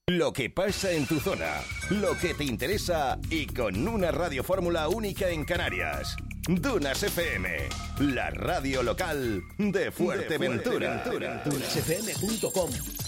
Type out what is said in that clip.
Lo que pasa en tu zona, lo que te interesa y con una radiofórmula única en Canarias. Dunas FM, la radio local de Fuerteventura. Dunasfm.com